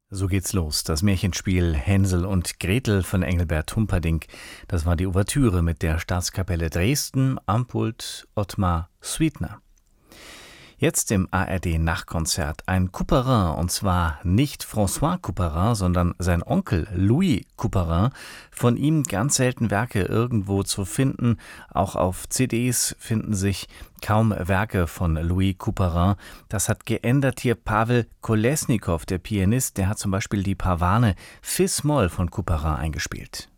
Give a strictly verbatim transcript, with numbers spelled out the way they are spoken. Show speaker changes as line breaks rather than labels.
So geht's los. Das Märchenspiel Hänsel und Gretel von Engelbert Humperdinck. Das war die Ouvertüre mit der Staatskapelle Dresden am Pult Ottmar Sweetner. Jetzt im A R D-Nachtkonzert ein Couperin, und zwar nicht François Couperin, sondern sein Onkel Louis Couperin. Von ihm ganz selten Werke irgendwo zu finden. Auch auf C Ds finden sich kaum Werke von Louis Couperin. Das hat geändert hier Pawel Kolesnikow, der Pianist. Der hat zum Beispiel die Pavane Fis-Moll von Couperin eingespielt.